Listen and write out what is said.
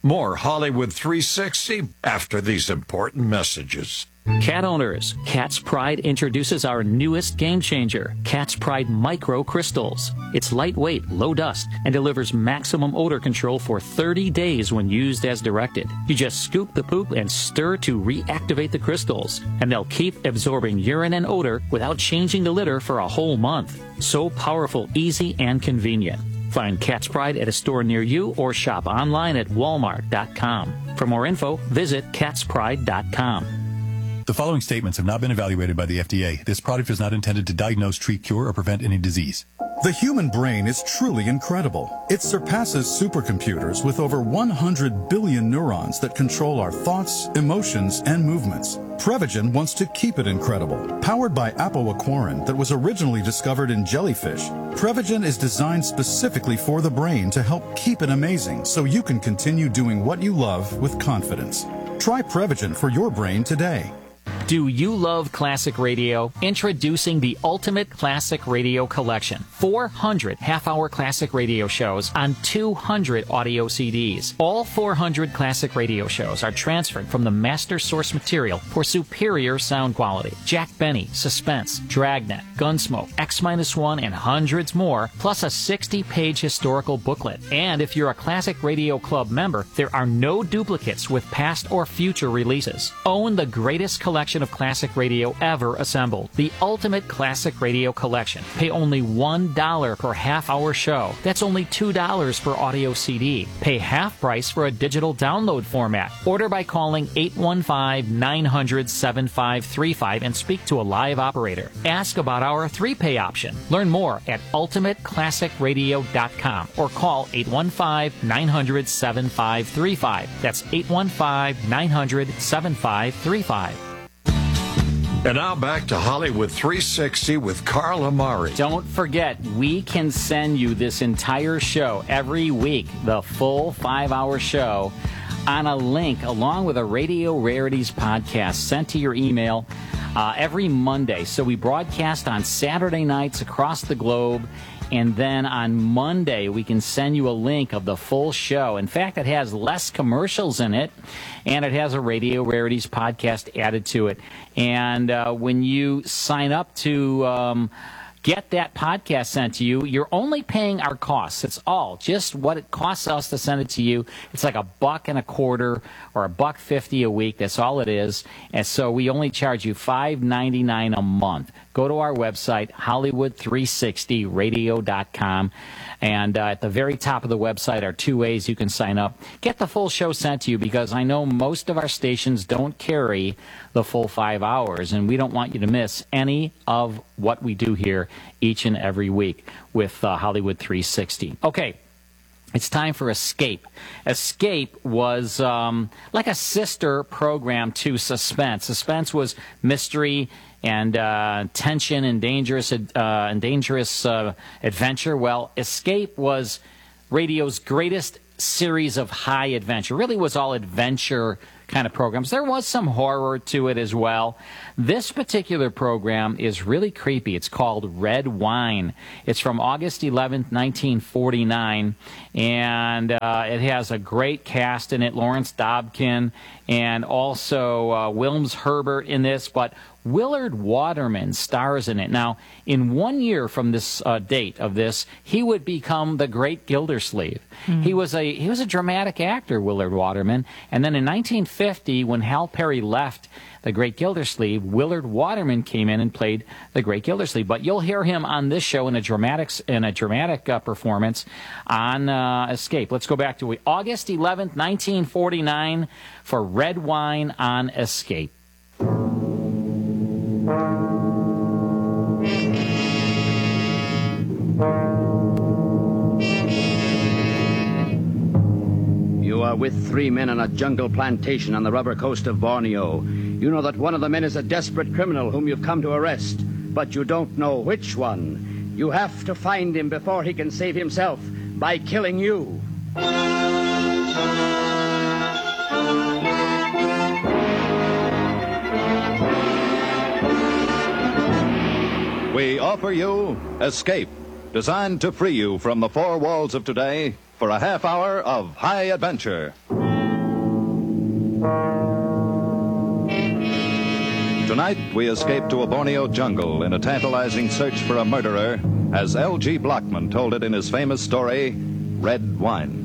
More Hollywood 360 after these important messages. Cat owners, Cat's Pride introduces our newest game changer, Cat's Pride Micro Crystals. It's lightweight, low dust, and delivers maximum odor control for 30 days when used as directed. You just scoop the poop and stir to reactivate the crystals, and they'll keep absorbing urine and odor without changing the litter for a whole month. So powerful, easy, and convenient. Find Cat's Pride at a store near you or shop online at walmart.com. For more info, visit catspride.com. The following statements have not been evaluated by the FDA. This product is not intended to diagnose, treat, cure, or prevent any disease. The human brain is truly incredible. It surpasses supercomputers with over 100 billion neurons that control our thoughts, emotions, and movements. Prevagen wants to keep it incredible. Powered by apoaquarin that was originally discovered in jellyfish, Prevagen is designed specifically for the brain to help keep it amazing so you can continue doing what you love with confidence. Try Prevagen for your brain today. Do you love classic radio? Introducing the Ultimate Classic Radio Collection. 400 half-hour classic radio shows on 200 audio CDs. All 400 classic radio shows are transferred from the master source material for superior sound quality. Jack Benny, Suspense, Dragnet, Gunsmoke, X-1, and hundreds more, plus a 60-page historical booklet. And if you're a Classic Radio Club member, there are no duplicates with past or future releases. Own the greatest collection of classic radio ever assembled. The Ultimate Classic Radio Collection. Pay only $1 per half-hour show. That's only $2 per audio CD. Pay half price for a digital download format. Order by calling 815-900-7535 and speak to a live operator. Ask about our 3-pay option. Learn more at ultimateclassicradio.com or call 815-900-7535. That's 815-900-7535. And now back to Hollywood 360 with Carl Amari. Don't forget, we can send you this entire show every week, the full 5-hour show, on a link along with a Radio Rarities podcast sent to your email every Monday. So we broadcast on Saturday nights across the globe. And then on Monday, we can send you a link of the full show. In fact, it has less commercials in it, and it has a Radio Rarities podcast added to it. And when you sign up to get that podcast sent to you, you're only paying our costs. It's all just what it costs us to send it to you. It's like $1.25 or $1.50 a week. That's all it is. And so we only charge you $5.99 a month. Go to our website, Hollywood360radio.com, and at the very top of the website are 2 ways you can sign up. Get the full show sent to you, because I know most of our stations don't carry the full 5 hours, and we don't want you to miss any of what we do here each and every week with Hollywood 360. Okay. It's time for Escape. Escape was like a sister program to Suspense. Suspense was mystery and tension and dangerous adventure. Well, Escape was radio's greatest series of high adventure. Really was all adventure kind of programs. There was some horror to it as well. This particular program is really creepy. It's called Red Wine. It's from August 11th, 1949, and it has a great cast in it. Lawrence Dobkin and also Wilms Herbert in this, but Willard Waterman stars in it. Now, in 1 year from this date of this, he would become the Great Gildersleeve. Mm-hmm. He was a dramatic actor, Willard Waterman, and then in 1950, when Hal Perry left the Great Gildersleeve, Willard Waterman came in and played the Great Gildersleeve. But you'll hear him on this show in a dramatic performance on Escape. Let's go back to August 11th, 1949 for Red Wine on Escape. You are with 3 men on a jungle plantation on the rubber coast of Borneo. You know that one of the men is a desperate criminal whom you've come to arrest, but you don't know which one. You have to find him before he can save himself by killing you. We offer you Escape, designed to free you from the four walls of today for a half hour of high adventure. Tonight, we escape to a Borneo jungle in a tantalizing search for a murderer, as L.G. Blockman told it in his famous story, Red Wine.